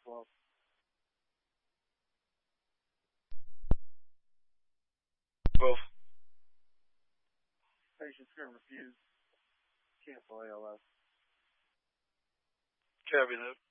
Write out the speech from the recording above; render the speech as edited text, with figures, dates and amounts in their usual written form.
12. Both. Patient's going to refuse. Cancel ALS. Copy that.